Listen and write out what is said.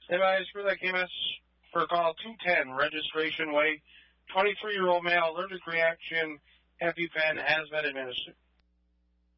Advice for the chemist for call 210, registration weight, 23-year-old male, allergic reaction, EpiPen has been administered.